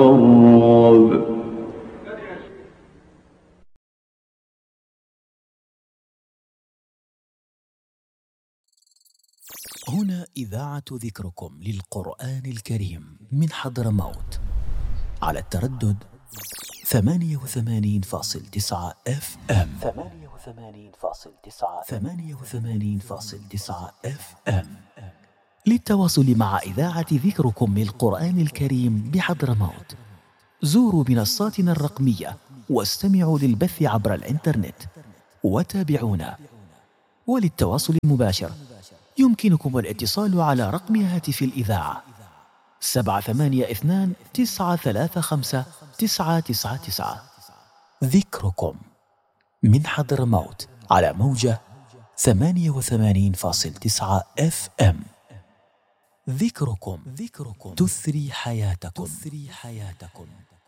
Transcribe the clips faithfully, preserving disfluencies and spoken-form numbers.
هنا إذاعة ذكركم للقرآن الكريم من حضرموت على التردد ثمانية وثمانين فاصل تسعة اف ام ثمانية وثمانين فاصل تسعة ثمانية وثمانين فاصل تسعة اف ام. للتواصل مع إذاعة ذكركم للقرآن الكريم بحضرموت زوروا منصاتنا الرقمية واستمعوا للبث عبر الإنترنت وتابعونا. وللتواصل المباشر يمكنكم الاتصال على رقم هاتف الإذاعة سبعة ثمانية اثنان تسعة ثلاثة خمسة تسعة تسعة تسعة. ذكركم من حضرموت على موجة ثمانية وثمانين فاصل تسعة اف ام. ذكركم ذكركم تثري حياتكم تثري حياتكم.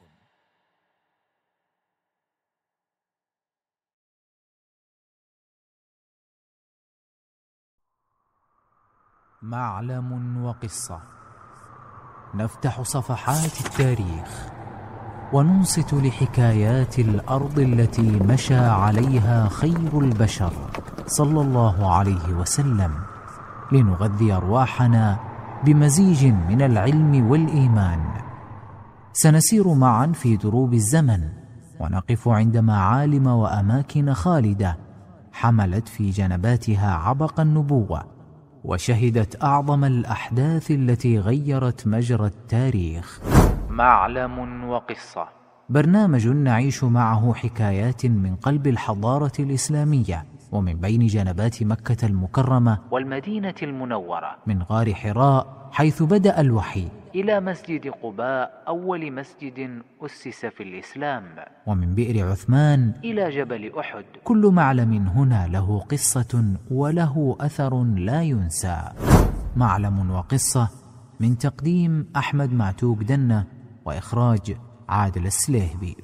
معلم وقصة، نفتح صفحات التاريخ وننصت لحكايات الأرض التي مشى عليها خير البشر صلى الله عليه وسلم، لنغذي أرواحنا بمزيج من العلم والإيمان. سنسير معا في دروب الزمن ونقف عند معالم وأماكن خالدة حملت في جنباتها عبق النبوة وشهدت أعظم الأحداث التي غيرت مجرى التاريخ. معلم وقصة، برنامج نعيش معه حكايات من قلب الحضارة الإسلامية ومن بين جنبات مكة المكرمة والمدينة المنورة، من غار حراء حيث بدأ الوحي إلى مسجد قباء أول مسجد أسس في الإسلام، ومن بئر عثمان إلى جبل أحد. كل معلم هنا له قصة وله أثر لا ينسى. معلم وقصة من تقديم أحمد معتوق دنة وإخراج عادل السليهبي.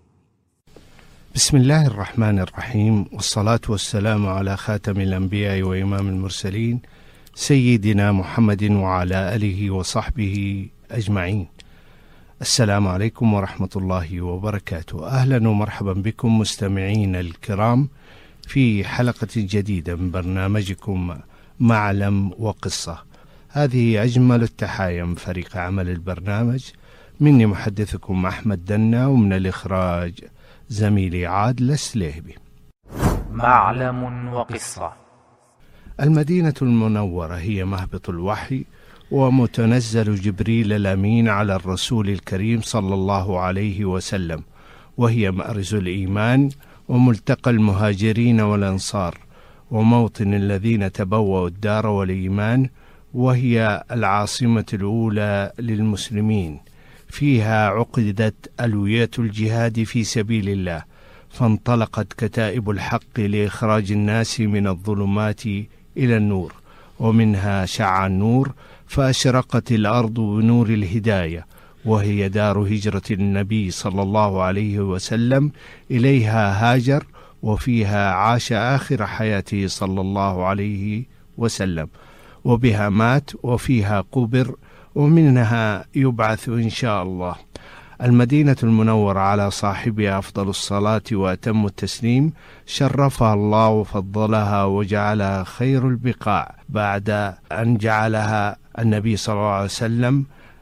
بسم الله الرحمن الرحيم، والصلاة والسلام على خاتم الأنبياء وإمام المرسلين سيدنا محمد وعلى آله وصحبه أجمعين. السلام عليكم ورحمة الله وبركاته. أهلا ومرحبا بكم مستمعين الكرام في حلقة جديدة من برنامجكم معلم وقصة. هذه أجمل التحايا من فريق عمل البرنامج، مني محدثكم أحمد دنة، ومن الإخراج زميلي عادل السليهبي. معلم وقصة. المدينة المنورة هي مهبط الوحي ومتنزل جبريل الأمين على الرسول الكريم صلى الله عليه وسلم، وهي مأرز الإيمان وملتقى المهاجرين والأنصار وموطن الذين تبوأوا الدار والإيمان، وهي العاصمة الأولى للمسلمين. فيها عقدت ألوية الجهاد في سبيل الله، فانطلقت كتائب الحق لإخراج الناس من الظلمات إلى النور، ومنها شع النور فأشرقت الأرض بنور الهداية، وهي دار هجرة النبي صلى الله عليه وسلم، إليها هاجر وفيها عاش آخر حياته صلى الله عليه وسلم، وبها مات وفيها قبر، ومنها يبعث إن شاء الله. المدينة المنورة على صاحبها أفضل الصلاة وأتم التسليم، شرفها الله وفضلها وجعلها خير البقاع بعد أن جعلها النبي صلى الله عليه وسلم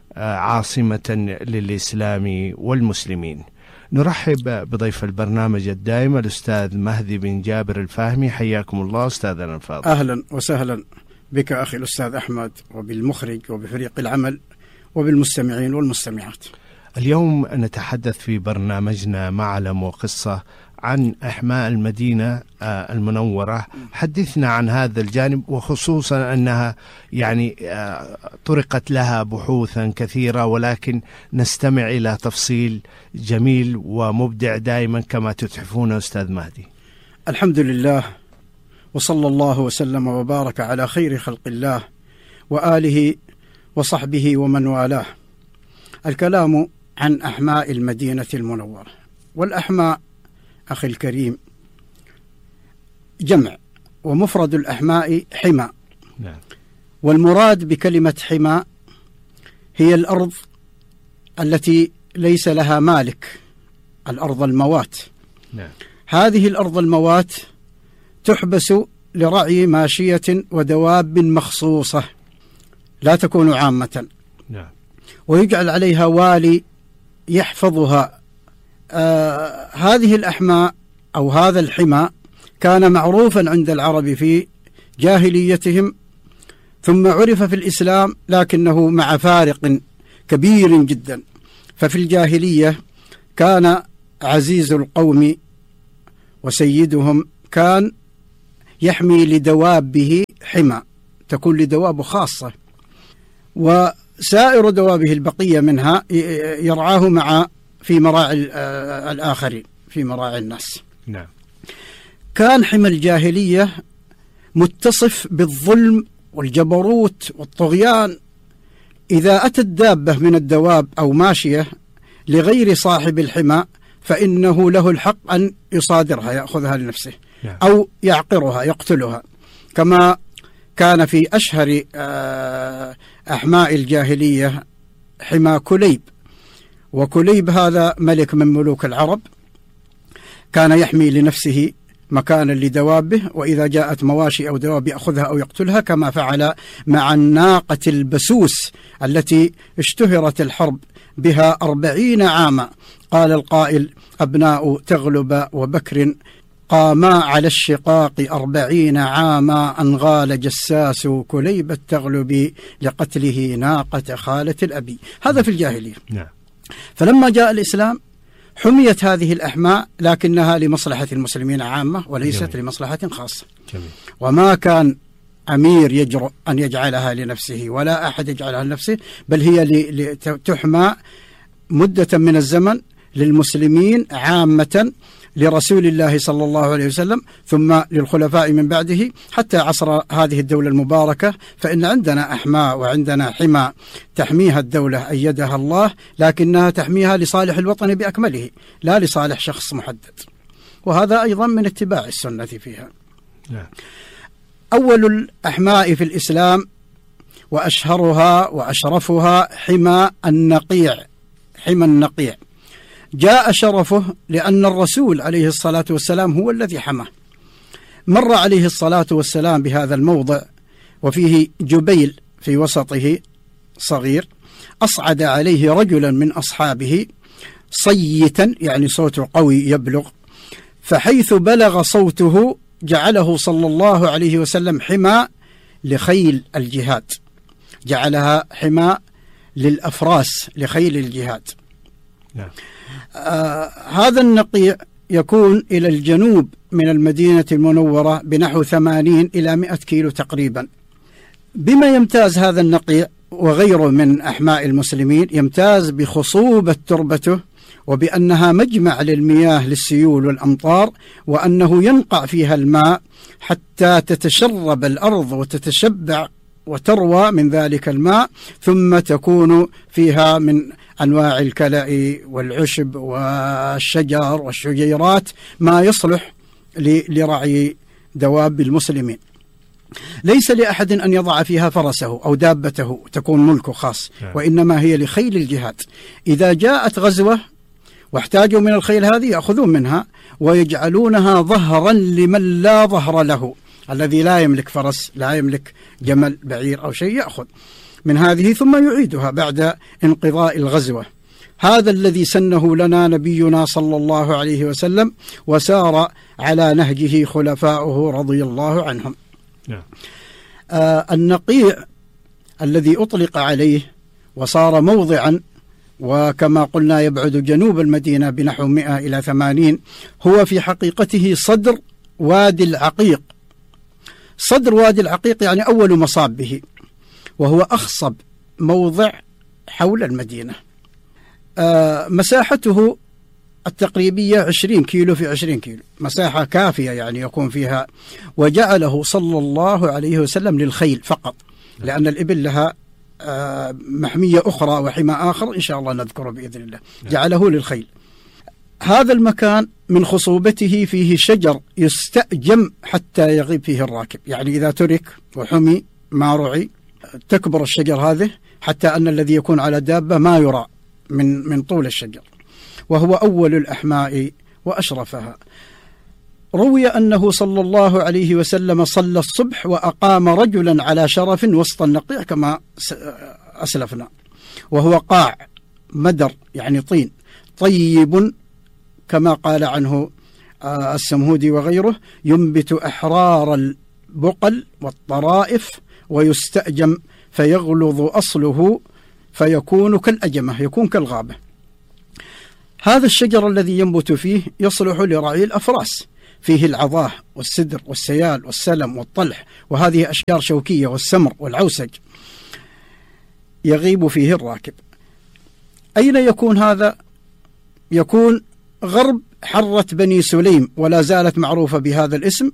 عاصمة للإسلام والمسلمين. نرحب بضيف البرنامج الدائم الأستاذ مهدي بن جابر الفاهمي. حياكم الله أستاذنا الفاضل. أهلا وسهلا بك أخي الأستاذ أحمد، وبالمخرج وبفريق العمل وبالمستمعين والمستمعات. اليوم نتحدث في برنامجنا معلم وقصة عن إحماء المدينة المنورة. حدثنا عن هذا الجانب، وخصوصا أنها يعني طرقت لها بحوثا كثيرة، ولكن نستمع إلى تفصيل جميل ومبدع دائما كما تتحفون أستاذ مهدي. الحمد لله، وصلى الله وسلم وبارك على خير خلق الله وآله وصحبه ومن والاه. الكلام عن أحماء المدينة المنورة. والأحماء أخي الكريم جمع، ومفرد الأحماء حمى. نعم. والمراد بكلمة حمى هي الأرض التي ليس لها مالك، الأرض الموات. نعم. هذه الأرض الموات تحبس لرعي ماشية ودواب مخصوصة لا تكون عامة. نعم. ويجعل عليها والي يحفظها. آه هذه الأحماء أو هذا الحمى كان معروفا عند العرب في جاهليتهم، ثم عرف في الإسلام لكنه مع فارق كبير جدا. ففي الجاهلية كان عزيز القوم وسيدهم كان يحمي لدوابه حمى تكون لدواب خاصة، وسائر دوابه البقية منها يرعاه مع في مراعي الآخرين، في مراعي الناس. نعم. كان حمى الجاهلية متصف بالظلم والجبروت والطغيان. إذا أتت دابة من الدواب أو ماشية لغير صاحب الحمى فإنه له الحق أن يصادرها، يأخذها لنفسه أو يعقرها يقتلها، كما كان في أشهر أحماء الجاهلية حمى كليب. وكليب هذا ملك من ملوك العرب، كان يحمي لنفسه مكانا لدوابه، وإذا جاءت مواشي أو دواب يأخذها أو يقتلها، كما فعل مع الناقة البسوس التي اشتهرت الحرب بها أربعين عاما. قال القائل: أبناء تغلب وبكر قاما على الشقاق أربعين عاما، أنغال جساس كليب التغلب لقتله ناقة خالة الأبي. هذا في الجاهلية. نعم. فلما جاء الإسلام حميت هذه الأحماء، لكنها لمصلحة المسلمين عامة وليست جميل. لمصلحة خاصة. جميل. وما كان أمير يجرؤ أن يجعلها لنفسه ولا أحد يجعلها لنفسه، بل هي تحمى مدة من الزمن للمسلمين عامة، لرسول الله صلى الله عليه وسلم، ثم للخلفاء من بعده حتى عصر هذه الدولة المباركة. فإن عندنا أحماء وعندنا حمى تحميها الدولة أيدها الله، لكنها تحميها لصالح الوطن بأكمله لا لصالح شخص محدد، وهذا أيضا من اتباع السنة فيها. نعم. أول الأحماء في الإسلام وأشهرها وأشرفها حمى النقيع. حمى النقيع جاء شرفه لأن الرسول عليه الصلاة والسلام هو الذي حماه. مر عليه الصلاة والسلام بهذا الموضع وفيه جبيل في وسطه صغير، أصعد عليه رجلا من أصحابه صيتا، يعني صوته قوي يبلغ، فحيث بلغ صوته جعله صلى الله عليه وسلم حمى لخيل الجهاد، جعلها حمى للأفراس لخيل الجهاد. نعم. آه هذا النقيع يكون إلى الجنوب من المدينة المنورة بنحو ثمانين إلى مئة كيلو تقريبا. بما يمتاز هذا النقيع وغيره من أحماء المسلمين، يمتاز بخصوبة تربته، وبأنها مجمع للمياه للسيول والأمطار، وأنه ينقع فيها الماء حتى تتشرب الأرض وتتشبع وتروى من ذلك الماء، ثم تكون فيها من أنواع الكلأ والعشب والشجر والشجيرات ما يصلح لرعي دواب المسلمين. ليس لأحد أن يضع فيها فرسه أو دابته تكون ملكه خاص، وإنما هي لخيل الجهاد. إذا جاءت غزوة واحتاجوا من الخيل هذه يأخذون منها ويجعلونها ظهرا لمن لا ظهر له، الذي لا يملك فرس لا يملك جمل بعير أو شيء، يأخذ من هذه ثم يعيدها بعد انقضاء الغزوة. هذا الذي سنه لنا نبينا صلى الله عليه وسلم، وسار على نهجه خلفاؤه رضي الله عنهم. آه النقيع الذي أطلق عليه وصار موضعا، وكما قلنا يبعد جنوب المدينة بنحو مئة إلى ثمانين، هو في حقيقته صدر وادي العقيق. صدر وادي العقيق يعني أول مصاب به، وهو أخصب موضع حول المدينة. آه مساحته التقريبية عشرين كيلو في عشرين كيلو، مساحة كافية يعني يكون فيها. وجعله صلى الله عليه وسلم للخيل فقط، لأن الإبل لها آه محمية أخرى وحمى آخر إن شاء الله نذكره بإذن الله. جعله للخيل. هذا المكان من خصوبته فيه شجر يستأجم حتى يغيب فيه الراكب، يعني إذا ترك وحمي ما رعي تكبر الشجر هذه حتى أن الذي يكون على دابة ما يرى من من طول الشجر، وهو أول الأحماء وأشرفها. روي أنه صلى الله عليه وسلم صلى الصبح وأقام رجلا على شرف وسط النقيع كما أسلفنا، وهو قاع مدر يعني طين طيب كما قال عنه السمهودي وغيره، ينبت أحرار البقل والطرائف ويستأجم فيغلظ أصله فيكون كالأجمة، يكون كالغابة. هذا الشجر الذي ينبت فيه يصلح لرعي الأفراس، فيه العظاه والسدر والسيال والسلم والطلح، وهذه أشجار شوكية والسمر والعوسج يغيب فيه الراكب. أين يكون هذا؟ يكون غرب حرة بني سليم، ولا زالت معروفة بهذا الاسم،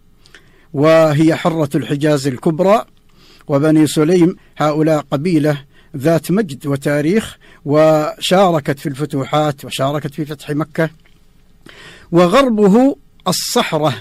وهي حرة الحجاز الكبرى. وبني سليم هؤلاء قبيلة ذات مجد وتاريخ، وشاركت في الفتوحات وشاركت في فتح مكة. وغربه الصحراء،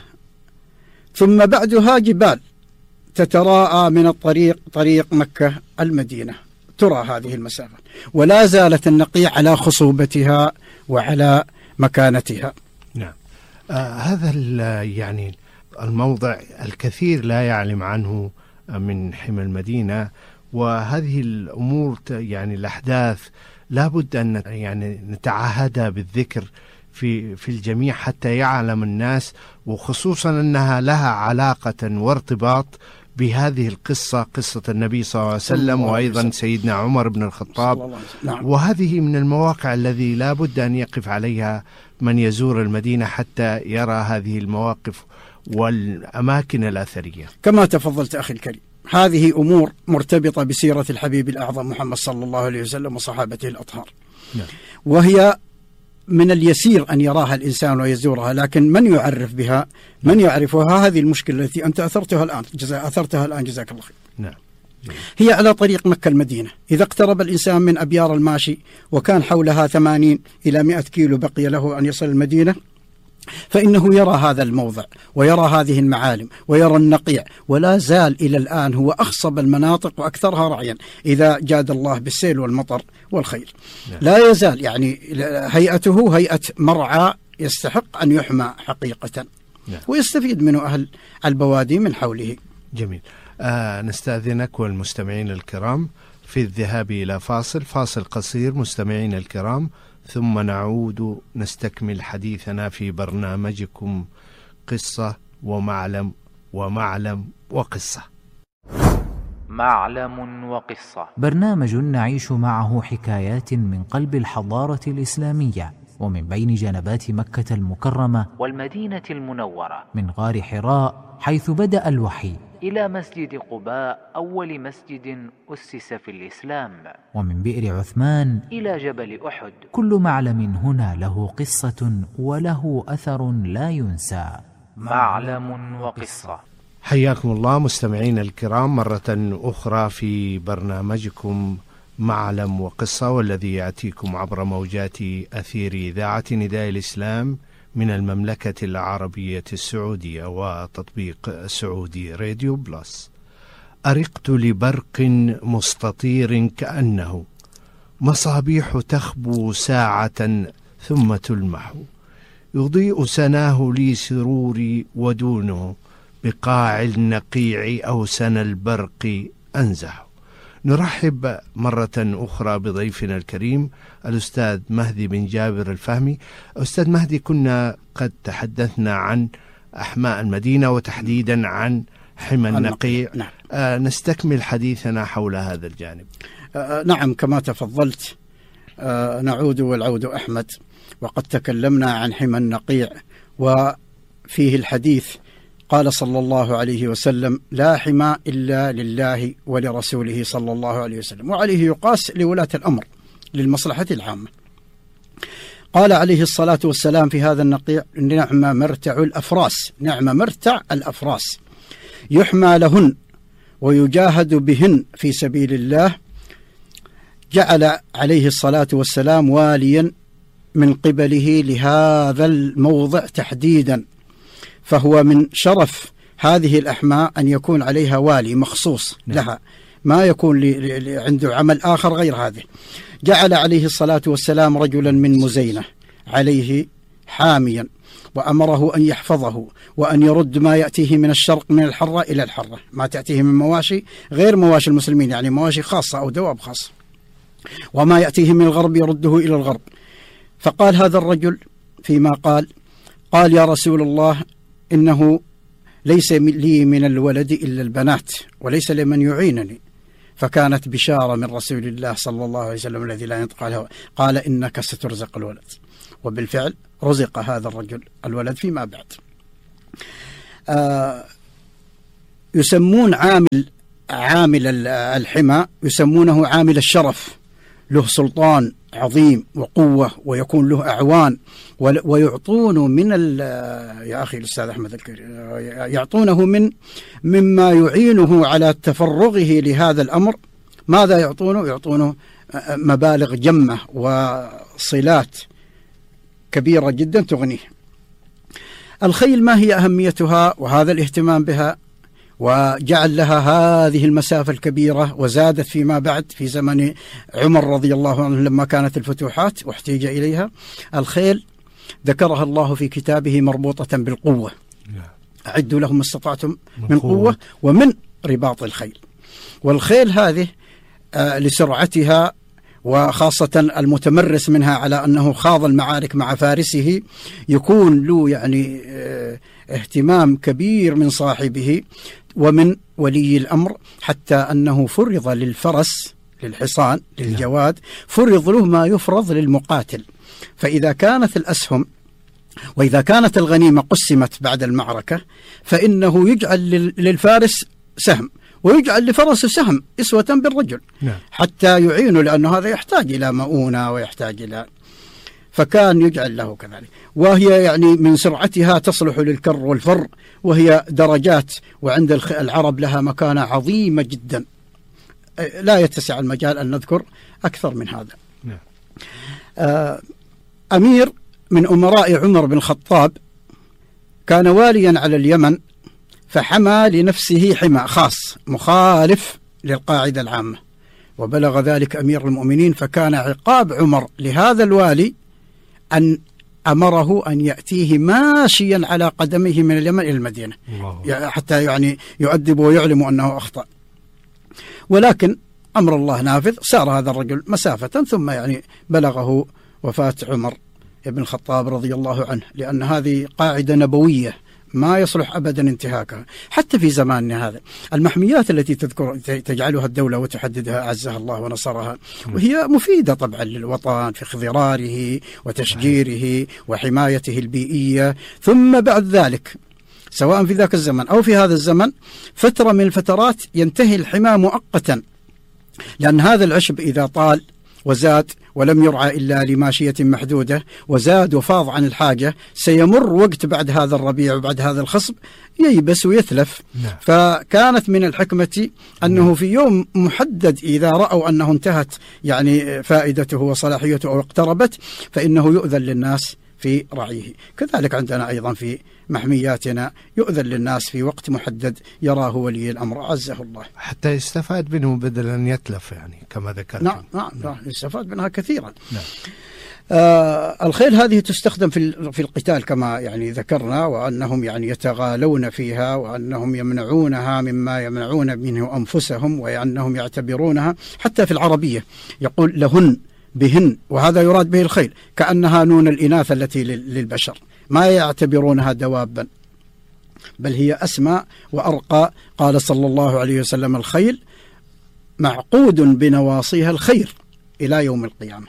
ثم بعدها جبال تتراءى من الطريق طريق مكة المدينة، ترى هذه المسافة، ولا زالت النقيع على خصوبتها وعلى مكانتها. نعم. آه هذا يعني الموضع الكثير لا يعلم عنه من حمى المدينة، وهذه الأمور يعني الأحداث لا بد أن يعني نتعهدها بالذكر في في الجميع حتى يعلم الناس، وخصوصا أنها لها علاقة وارتباط بهذه القصة، قصة النبي صلى الله عليه وسلم وأيضا سيدنا عمر بن الخطاب. نعم. وهذه من المواقع الذي لا بد أن يقف عليها من يزور المدينة حتى يرى هذه المواقف والأماكن الأثرية. كما تفضلت أخي الكريم، هذه أمور مرتبطة بسيرة الحبيب الأعظم محمد صلى الله عليه وسلم وصحابته الأطهار. نعم. وهي من اليسير أن يراها الإنسان ويزورها، لكن من يعرف بها؟ من يعرفها؟ هذه المشكلة التي أنت أثرتها الآن جزا أثرتها الآن جزاك الله خير. نعم. هي على طريق مكة المدينة، إذا اقترب الإنسان من أبيار الماشي وكان حولها ثمانين إلى مئة كيلو بقي له أن يصل المدينة، فإنه يرى هذا الموضع ويرى هذه المعالم ويرى النقيع، ولا زال إلى الآن هو أخصب المناطق وأكثرها رعيا إذا جاد الله بالسيل والمطر والخير. نعم. لا يزال يعني هيئته هيئة مرعى يستحق أن يحمى حقيقة. نعم. ويستفيد منه أهل البوادي من حوله. جميل. آه نستأذنك والمستمعين الكرام في الذهاب إلى فاصل فاصل قصير مستمعين الكرام، ثم نعود نستكمل حديثنا في برنامجكم قصة ومعلم ومعلم وقصة. معلم وقصة، برنامج نعيش معه حكايات من قلب الحضارة الإسلامية ومن بين جنبات مكة المكرمة والمدينة المنورة، من غار حراء حيث بدأ الوحي إلى مسجد قباء أول مسجد أسس في الإسلام، ومن بئر عثمان إلى جبل أحد. كل معلم هنا له قصة وله أثر لا ينسى. معلم وقصة. حياكم الله مستمعين الكرام مرة أخرى في برنامجكم معلم وقصة، والذي يأتيكم عبر موجات أثير إذاعة نداء الإسلام من المملكة العربية السعودية وتطبيق سعودي راديو بلس. أرقت لبرق مستطير كأنه مصابيح تخبو ساعة ثم تلمح، يضيء سناه لي سروري ودونه بقاع النقيع أو سن البرق أنزح. نرحب مرة أخرى بضيفنا الكريم الأستاذ مهدي بن جابر الفهمي. أستاذ مهدي، كنا قد تحدثنا عن أحماء المدينة وتحديدا عن حمى النقيع. نعم. آه نستكمل حديثنا حول هذا الجانب. آه نعم كما تفضلت. آه نعود والعود أحمد، وقد تكلمنا عن حمى النقيع وفيه الحديث قال صلى الله عليه وسلم: لا حمى إلا لله ولرسوله صلى الله عليه وسلم، وعليه يقاس لولاة الأمر للمصلحة العامة. قال عليه الصلاة والسلام في هذا النقيع: نعم مرتع الأفراس، نعم مرتع الأفراس يحمى لهن ويجاهد بهن في سبيل الله. جعل عليه الصلاة والسلام واليا من قبله لهذا الموضع تحديدا، فهو من شرف هذه الأحماء أن يكون عليها والي مخصوص لها، ما يكون عنده عمل آخر غير هذه. جعل عليه الصلاة والسلام رجلا من مزينة عليه حاميا، وأمره أن يحفظه وأن يرد ما يأتيه من الشرق من الحرة إلى الحرة، ما تأتيه من مواشي غير مواشي المسلمين، يعني مواشي خاصة أو دواب خاصة، وما يأتيه من الغرب يرده إلى الغرب. فقال هذا الرجل فيما قال قال يا رسول الله إنه ليس لي من الولد إلا البنات وليس لمن يعينني. فكانت بشارة من رسول الله صلى الله عليه وسلم الذي لا ينطق عنه، قال إنك سترزق الولد. وبالفعل رزق هذا الرجل الولد فيما بعد. آه يسمون عامل عامل الحمى يسمونه عامل الشرف، له سلطان عظيم وقوة ويكون له أعوان، ويعطون من يا أخي الأستاذ أحمد الكريم يعطونه من مما يعينه على تفرغه لهذا الأمر. ماذا يعطونه؟ يعطونه مبالغ جمة وصلات كبيرة جدا تغنيه. الخيل ما هي أهميتها وهذا الاهتمام بها وجعل لها هذه المسافة الكبيرة، وزادت فيما بعد في زمن عمر رضي الله عنه لما كانت الفتوحات واحتيج إليها. الخيل ذكرها الله في كتابه مربوطة بالقوة، أعدوا لهم ما استطعتم من قوة ومن رباط الخيل. والخيل هذه آه لسرعتها، وخاصة المتمرس منها على أنه خاض المعارك مع فارسه يكون له يعني اه اهتمام كبير من صاحبه ومن ولي الأمر، حتى أنه فرض للفرس للحصان للجواد فرض له ما يفرض للمقاتل. فإذا كانت الأسهم وإذا كانت الغنيمة قسمت بعد المعركة فإنه يجعل للفارس سهم ويجعل لفرسه سهم إسوة بالرجل حتى يعينه، لأنه هذا يحتاج إلى مؤونة ويحتاج إلى، فكان يجعل له كذلك. وهي يعني من سرعتها تصلح للكر والفر، وهي درجات، وعند العرب لها مكانة عظيمة جدا لا يتسع المجال أن نذكر أكثر من هذا. آه أمير من أمراء عمر بن الخطاب كان واليا على اليمن، فحمى لنفسه حمى خاص مخالف للقاعدة العامة، وبلغ ذلك أمير المؤمنين، فكان عقاب عمر لهذا الوالي أن أمره أن يأتيه ماشيا على قدمه من اليمن إلى المدينة حتى يعني يؤدب ويعلم أنه أخطأ. ولكن أمر الله نافذ، سار هذا الرجل مسافة ثم يعني بلغه وفاة عمر بن الخطاب رضي الله عنه، لأن هذه قاعدة نبوية ما يصلح أبدا انتهاكها. حتى في زماننا هذا المحميات التي تذكر تجعلها الدولة وتحددها أعزها الله ونصرها، وهي مفيدة طبعا للوطن في اخضراره وتشجيره وحمايته البيئية. ثم بعد ذلك سواء في ذاك الزمن أو في هذا الزمن فترة من الفترات ينتهي الحمى مؤقتا، لأن هذا العشب إذا طال وزاد ولم يرعى إلا لماشية محدودة وزاد وفاض عن الحاجة سيمر وقت بعد هذا الربيع وبعد هذا الخصب ييبس ويتلف. نعم. فكانت من الحكمة أنه في يوم محدد إذا رأوا أنه انتهت يعني فائدته وصلاحيته أو اقتربت فإنه يؤذن للناس في رعيه. كذلك عندنا أيضا في محمياتنا يؤذن للناس في وقت محدد يراه ولي الأمر عزه الله، حتى يستفاد منه بدل أن يتلف يعني كما ذكرت. نعم نعم, نعم. يستفاد منها كثيرا. نعم. آه الخيل هذه تستخدم في في القتال كما يعني ذكرنا، وأنهم يعني يتغالون فيها وأنهم يمنعونها مما يمنعون منه أنفسهم، وأنهم يعتبرونها حتى في العربية يقول لهن بهن، وهذا يراد به الخيل كأنها نون الإناث التي للبشر، ما يعتبرونها دوابا بل هي أسمى وأرقى. قال صلى الله عليه وسلم الخيل معقود بنواصيها الخير إلى يوم القيامة.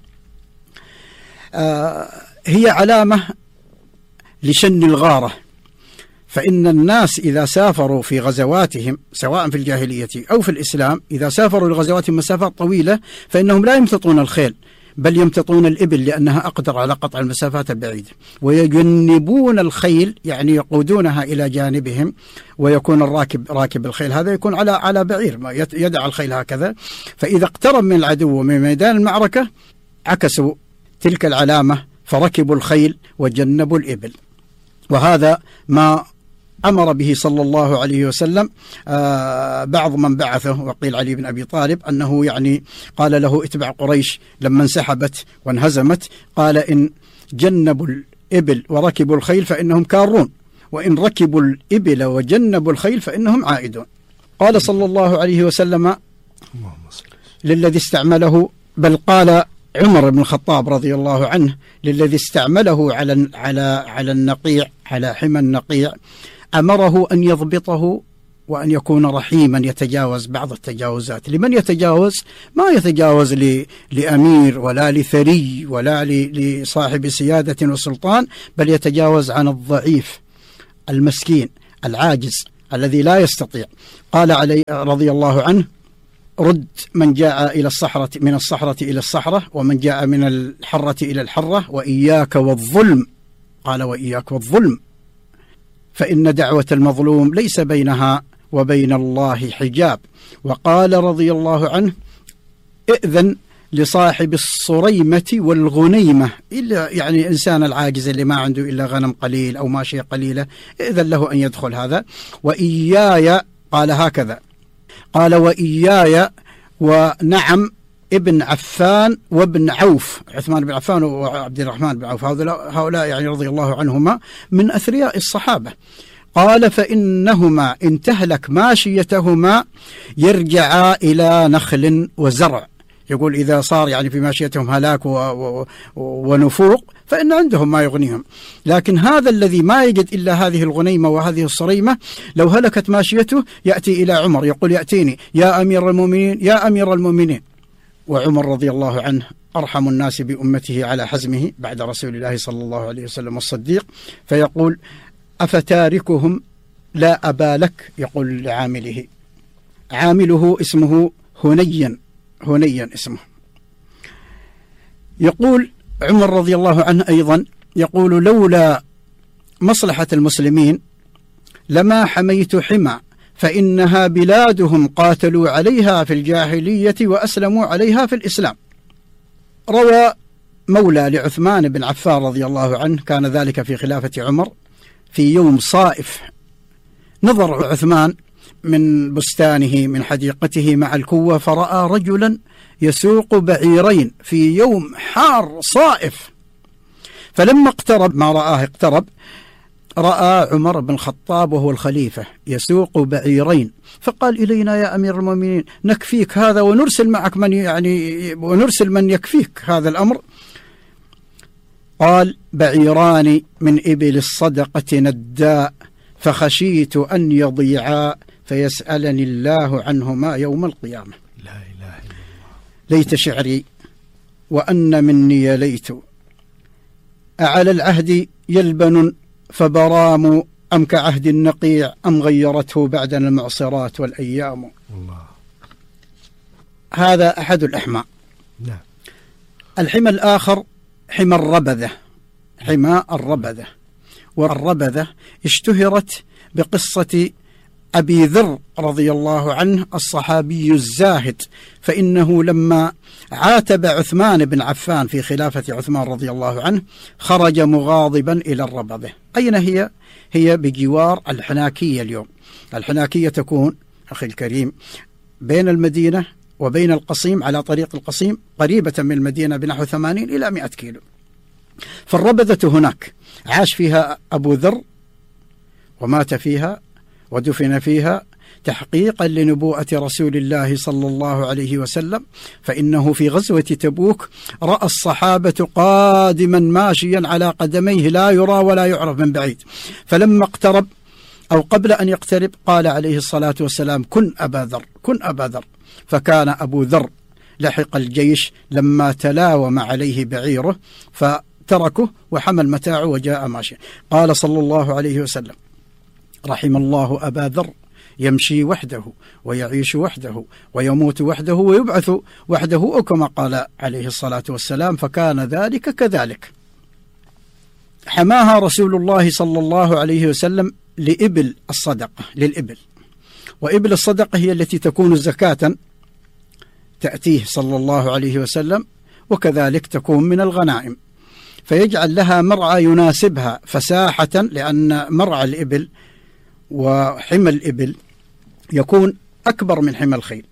آه هي علامة لشن الغارة، فإن الناس إذا سافروا في غزواتهم سواء في الجاهلية أو في الإسلام إذا سافروا لغزواتهم مسافات طويلة فإنهم لا يمتطون الخيل بل يمتطون الإبل لأنها أقدر على قطع المسافات البعيدة، ويجنبون الخيل يعني يقودونها إلى جانبهم، ويكون الراكب راكب الخيل هذا يكون على على بعير يدع الخيل هكذا، فإذا اقترب من العدو من ميدان المعركة عكسوا تلك العلامة فركبوا الخيل وجنبوا الإبل. وهذا ما أمر به صلى الله عليه وسلم آه بعض من بعثه، وقيل علي بن أبي طالب، أنه يعني قال له اتبع قريش لما انسحبت وانهزمت، قال إن جنبوا الإبل وركبوا الخيل فإنهم كارون، وإن ركبوا الإبل وجنبوا الخيل فإنهم عائدون. قال صلى الله عليه وسلم للذي استعمله، بل قال عمر بن الخطاب رضي الله عنه للذي استعمله على على على النقيع، على حمى النقيع، أمره أن يضبطه وأن يكون رحيما يتجاوز بعض التجاوزات. لمن يتجاوز؟ ما يتجاوز لأمير ولا لثري ولا لصاحب سيادة وسلطان، بل يتجاوز عن الضعيف المسكين العاجز الذي لا يستطيع. قال علي رضي الله عنه: رد من جاء إلى الصحرة من الصحرة إلى الصحرة، ومن جاء من الحرة إلى الحرة، وإياك والظلم. قال: وإياك والظلم، فإن دعوة المظلوم ليس بينها وبين الله حجاب. وقال رضي الله عنه: ائذن لصاحب الصريمة والغنيمة، إلا يعني الإنسان العاجز اللي ما عنده إلا غنم قليل أو ماشية قليلة، ائذن له أن يدخل هذا. وإياي، قال هكذا، قال: وإياي ونعم ابن عفان وابن عوف، عثمان بن عفان وعبد الرحمن بن عوف، هؤلاء يعني رضي الله عنهما من أثرياء الصحابة. قال: فإنهما إن تهلك ماشيتهما يرجعا إلى نخل وزرع. يقول إذا صار يعني في ماشيتهم هلاك و... و... ونفوق فإن عندهم ما يغنيهم، لكن هذا الذي ما يجد إلا هذه الغنيمة وهذه الصريمة لو هلكت ماشيته يأتي إلى عمر يقول: يأتيني يا أمير المؤمنين يا أمير المؤمنين. وعمر رضي الله عنه أرحم الناس بأمته على حزمه بعد رسول الله صلى الله عليه وسلم الصديق، فيقول: أفتاركهم لا أبا لك، يقول لعامله، عامله اسمه هنيا، هنيا اسمه. يقول عمر رضي الله عنه أيضا، يقول: لولا مصلحة المسلمين لما حميت حمى، فإنها بلادهم قاتلوا عليها في الجاهلية وأسلموا عليها في الإسلام. روى مولى لعثمان بن عفان رضي الله عنه، كان ذلك في خلافة عمر، في يوم صائف نظر عثمان من بستانه من حديقته مع الكوة فرأى رجلا يسوق بعيرين في يوم حار صائف، فلما اقترب ما رآه اقترب رأى عمر بن الخطاب وهو الخليفة يسوق بعيرين، فقال: إلينا يا أمير المؤمنين نكفيك هذا ونرسل معك من يعني ونرسل من يكفيك هذا الأمر. قال: بعيران من إبل الصدقة نداء، فخشيت أن يضيعا فيسألني الله عنهما يوم القيامة. لا إله إلا الله. ليت شعري وأن مني ليت، أعلى العهد يلبن فبرام، أم كعهد النقيع أم غيرته بعدنا المعصرات والأيام. الله. هذا أحد الأحمى. نعم. الحمى الآخر حمى الربذة، حمى الربذة. والربذة اشتهرت بقصة أبي ذر رضي الله عنه الصحابي الزاهد، فإنه لما عاتب عثمان بن عفان في خلافة عثمان رضي الله عنه خرج مغاضبا إلى الربذة. أين هي؟ هي بجوار الحناكية اليوم. الحناكية تكون أخي الكريم بين المدينة وبين القصيم، على طريق القصيم، قريبة من المدينة بنحو ثمانين إلى مئة كيلو. فالربذة هناك عاش فيها أبو ذر ومات فيها ودفن فيها تحقيقا لنبوءة رسول الله صلى الله عليه وسلم، فإنه في غزوة تبوك رأى الصحابة قادما ماشيا على قدميه لا يرى ولا يعرف من بعيد، فلما اقترب أو قبل أن يقترب قال عليه الصلاة والسلام: كن أبا ذر، كن أبا ذر. فكان أبو ذر لحق الجيش لما تلاوم عليه بعيره فتركه وحمل متاعه وجاء ماشيا. قال صلى الله عليه وسلم: رحم الله أبا ذر، يمشي وحده ويعيش وحده ويموت وحده ويبعث وحده، أو كما قال عليه الصلاة والسلام، فكان ذلك كذلك. حماها رسول الله صلى الله عليه وسلم لإبل الصدقة، للإبل. وإبل الصدقة هي التي تكون زكاة تأتيه صلى الله عليه وسلم، وكذلك تكون من الغنائم، فيجعل لها مرعى يناسبها فساحة، لأن مرعى الإبل وحمى الإبل يكون أكبر من حمى الخيل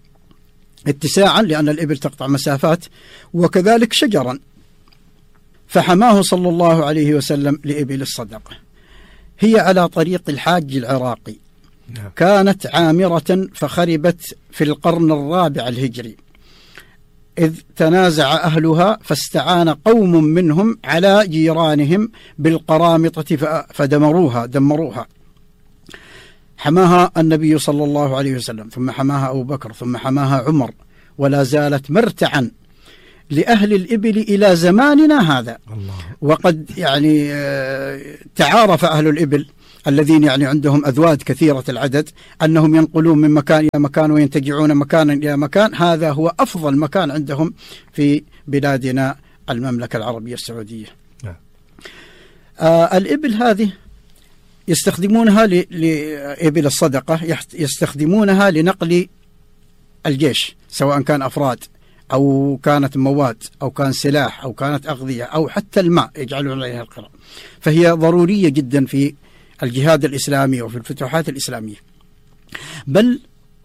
اتساعا، لأن الإبل تقطع مسافات، وكذلك شجرا. فحماه صلى الله عليه وسلم لإبل الصدقة. هي على طريق الحاج العراقي، كانت عامرة فخربت في القرن الرابع الهجري، إذ تنازع أهلها فاستعان قوم منهم على جيرانهم بالقرامطة فدمروها دمروها حماها النبي صلى الله عليه وسلم، ثم حماها أبو بكر، ثم حماها عمر، ولا زالت مرتعا لأهل الإبل إلى زماننا هذا. الله. وقد يعني تعارف أهل الإبل الذين يعني عندهم أذواد كثيرة العدد أنهم ينقلون من مكان إلى مكان وينتجعون مكانا إلى مكان. هذا هو أفضل مكان عندهم في بلادنا المملكة العربية السعودية. نعم. آه الإبل هذه يستخدمونها لإبل الصدقة، يستخدمونها لنقل الجيش، سواء كان أفراد أو كانت مواد أو كان سلاح أو كانت أغذية أو حتى الماء يجعلون عليها القرى. فهي ضرورية جدا في الجهاد الإسلامي وفي الفتوحات الإسلامية. بل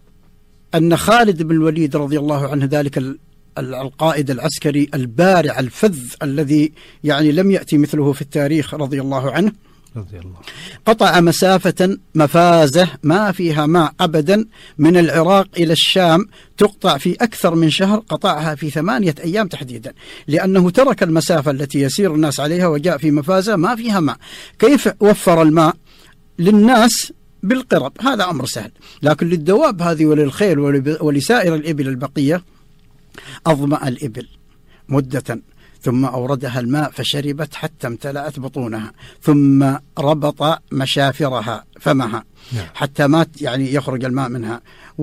أن خالد بن الوليد رضي الله عنه، ذلك القائد العسكري البارع الفذ الذي يعني لم يأتي مثله في التاريخ رضي الله عنه، رضي الله. قطع مسافة مفازة ما فيها ماء أبدا من العراق إلى الشام، تقطع في أكثر من شهر، قطعها في ثمانية أيام تحديدا، لأنه ترك المسافة التي يسير الناس عليها وجاء في مفازة ما فيها ماء. كيف وفر الماء للناس؟ بالقرب، هذا أمر سهل. لكن للدواب هذه وللخيل ولسائر الإبل البقية أظمأ الإبل مدة، ثم أوردها الماء فشربت حتى امتلأت بطونها، ثم ربط مشافرها فمها حتى ما يعني يخرج الماء منها،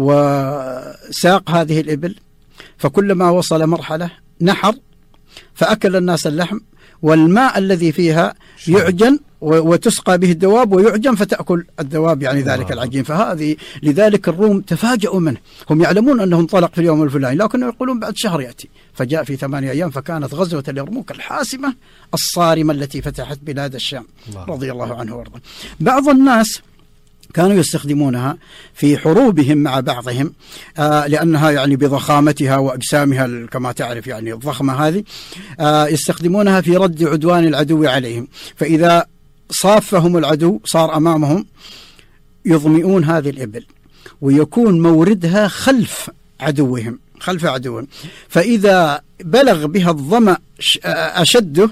وساق هذه الإبل. فكلما وصل مرحلة نحر فأكل الناس اللحم، والماء الذي فيها يعجن وتسقى به الدواب ويعجن فتأكل الدواب يعني ذلك العجين. فهذه لذلك الروم تفاجؤوا منه، هم يعلمون أنه انطلق في اليوم الفلاني لكنه يقولون بعد شهر يأتي، فجاء في ثمانية أيام. فكانت غزوة اليرموك الحاسمة الصارمة التي فتحت بلاد الشام رضي الله عنه وارضاه. بعض الناس كانوا يستخدمونها في حروبهم مع بعضهم، آه لأنها يعني بضخامتها وأجسامها كما تعرف يعني الضخمة هذه، آه يستخدمونها في رد عدوان العدو عليهم. فإذا صافهم العدو صار أمامهم يظمئون هذه الإبل، ويكون موردها خلف عدوهم خلف عدوهم فإذا بلغ بها الظمأ أشده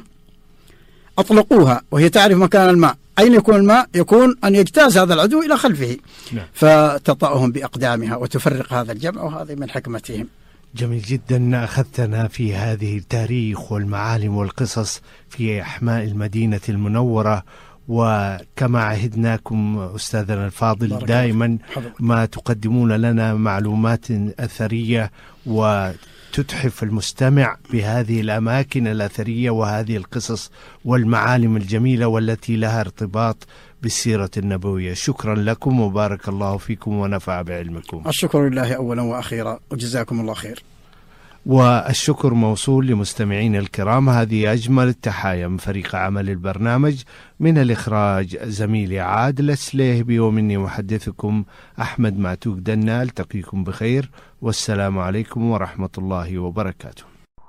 أطلقوها وهي تعرف مكان الماء. أين يكون الماء؟ يكون أن يجتاز هذا العدو إلى خلفه. نعم. فتطأهم بأقدامها وتفرق هذا الجمع، وهذا من حكمتهم. جميل جدا، أخذتنا في هذه التاريخ والمعالم والقصص في أحماء المدينة المنورة. وكما عهدناكم أستاذنا الفاضل دائما ما تقدمون لنا معلومات أثرية وتتحف المستمع بهذه الأماكن الأثرية وهذه القصص والمعالم الجميلة والتي لها ارتباط بالسيرة النبوية. شكرا لكم وبارك الله فيكم ونفع بعلمكم. الشكر لله أولا وأخيرا، وجزاكم الله خير. والشكر موصول لمستمعين الكرام. هذه أجمل التحايا من فريق عمل البرنامج، من الإخراج زميلي عادل السليهبي، ومني محدثكم أحمد معتوق دنا. ألتقيكم بخير والسلام عليكم ورحمة الله وبركاته.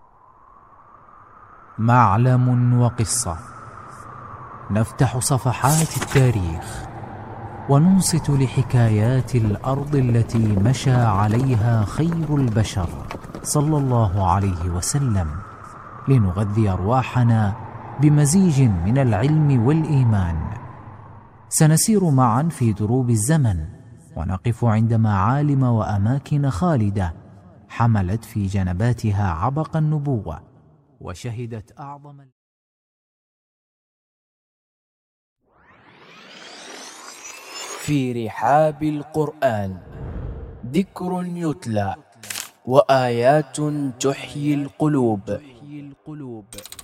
معلم وقصة، نفتح صفحات التاريخ وننصت لحكايات الأرض التي مشى عليها خير البشر صلى الله عليه وسلم، لنغذي أرواحنا بمزيج من العلم والإيمان. سنسير معا في دروب الزمن ونقف عند معالم وأماكن خالدة حملت في جنباتها عبق النبوة وشهدت أعظم. في رحاب القرآن ذكر يتلى وآيات تحيي القلوب.